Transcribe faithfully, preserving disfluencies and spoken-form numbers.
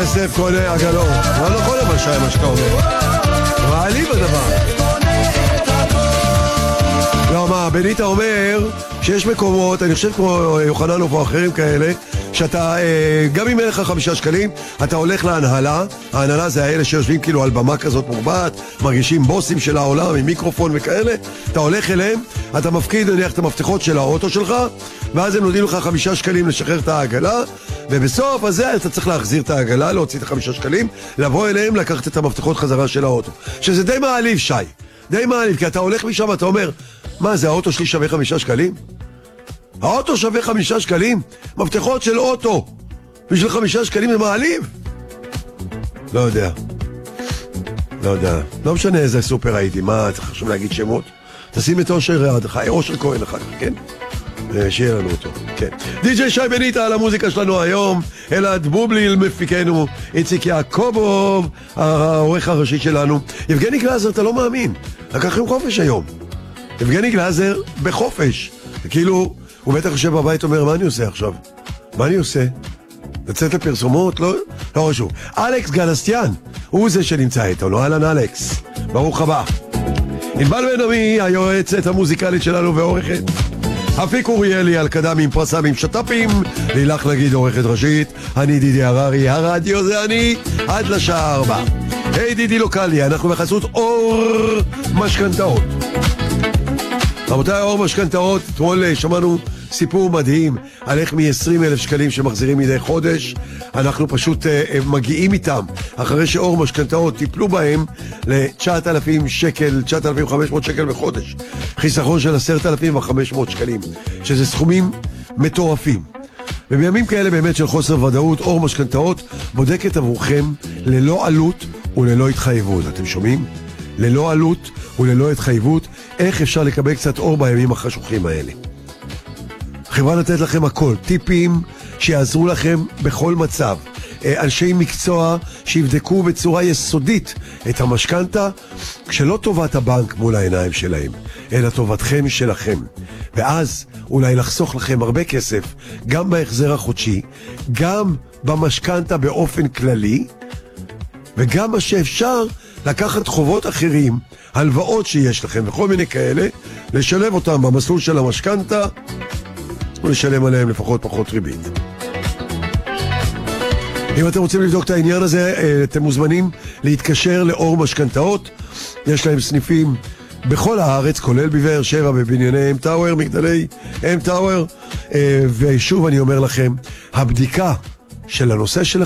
כסף קונה עגלות. לא נכון למשל מה שאתה אומר. מעלים הדבר. לא, מה, בניטה אומר שיש מקומות, אני חושב כמו יוחננוף או אחרים כאלה, שאתה, גם אם אין לך חמישה שקלים, אתה הולך להנהלה. ההנהלה זה האלה שיושבים כאילו על במה כזאת מורבעת, מרגישים בוסים של העולם עם מיקרופון וכאלה. אתה הולך אליהם, אתה מפקיד נניח את המפתחות של האוטו שלך, ואז הם נותנים לך חמישה שקלים לשחרר את העגלה, ובסוף הזה אתה צריך להחזיר את העגלה, להוציא את החמישה שקלים, לבוא אליהם, לקחת את המפתחות חזרה של האוטו. שזה די מעליב, שי. די מעליב, כי אתה הולך משם ואתה אומר, מה, זה האוטו שלי שווה חמישה שקלים? האוטו שווה חמישה שקלים? מפתחות של אוטו בשביל חמישה שקלים זה מעליב? לא יודע. לא יודע. לא משנה איזה סופר הייתי. מה, צריך חשוב להגיד שמות? תשים את אושר, אושר כהן אחר כך, כן? שיהיה לנו אותו, כן. די-ג'יי שי בניטה על המוזיקה שלנו היום. אלעד בובליל מפיקנו, איציק יעקובוב העורך הראשי שלנו. יבגני גלזר, אתה לא מאמין, לקח עם חופש היום. יבגני גלזר בחופש. כאילו הוא בטח חושב בבית, אומר, מה אני עושה עכשיו? מה אני עושה? לצאת לפרסומות? לא, לא חשוב. אלכס גלסטיאן הוא זה שנמצא איתנו. אהלן אלכס, ברוך הבא. ענבל בן עמי היועצת המוזיקלית שלנו ועורכת. אפיק אוריאלי על קדמים, פרסמים, שטפים. לילך נגיד עורכת ראשית. אני דידי הררי, הרדיו זה אני, עד לשעה ארבע. היי דידי לוקלי, אנחנו בחסות אור משכנתאות. רבותיי, אור משכנתאות, אתמול שמענו סיפור מדהים על איך מ-עשרים אלף שקלים שמחזירים מדי חודש, אנחנו פשוט uh, מגיעים איתם, אחרי שאור משכנתאות טיפלו בהם, ל-תשעת אלפים שקל, תשעת אלפים וחמש מאות שקל בחודש. חיסכון של עשרת אלפים וחמש מאות שקלים, שזה סכומים מטורפים. ובימים כאלה באמת של חוסר ודאות, אור משכנתאות בודקת עבורכם ללא עלות וללא התחייבות. אתם שומעים? ללא עלות וללא התחייבות, איך אפשר לקבל קצת אור בימים החשוכים האלה. חברה נתת לכם הכל, טיפים שיעזרו לכם בכל מצב, אנשי מקצוע שיבדקו בצורה יסודית את המשכנתה, כשלא טובת הבנק מול העיניים שלהם, אלא טובתכם שלכם. ואז אולי לחסוך לכם הרבה כסף, גם בהחזר החודשי, גם במשכנתה באופן כללי, וגם מה שאפשר לקחת חובות אחרים, הלוואות שיש לכם וכל מיני כאלה, לשלב אותם במסלול של המשכנתה, ולשלם עליהם לפחות פחות ריבית. אם אתם רוצים לבדוק את העניין הזה, אתם מוזמנים להתקשר לאור משכנתאות. יש להם סניפים בכל הארץ, כולל בבאר שבע, בבנייני אם טאוור, מגדלי אם טאוור. ושוב אני אומר לכם, הבדיקה של הנושא של